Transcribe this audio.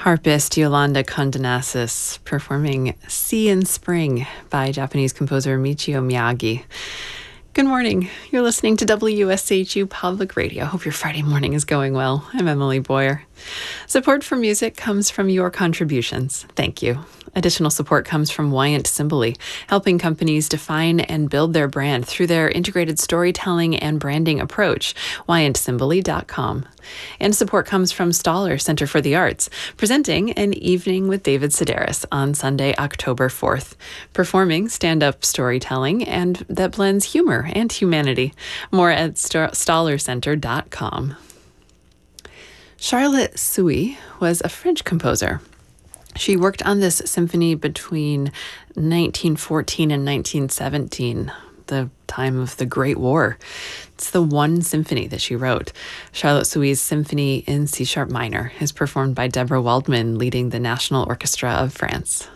Harpist Yolanda Kondonasis performing Sea in Spring by Japanese composer Michio Miyagi. Good morning. You're listening to WSHU Public Radio. Hope your Friday morning is going well. I'm Emily Boyer. Support for music comes from your contributions. Thank you. Additional support comes from Wyant Simboli, helping companies define and build their brand through their integrated storytelling and branding approach, WyantSimboli.com. And support comes from Stoller Center for the Arts, presenting An Evening with David Sedaris on Sunday, October 4th, performing stand-up storytelling and that blends humor and humanity. More at StollerCenter.com. Charlotte Souy was a French composer. She worked on this symphony between 1914 and 1917, the time of the Great War. It's the one symphony that she wrote. Charlotte Souy's Symphony in C-sharp minor is performed by Deborah Waldman, leading the National Orchestra of France.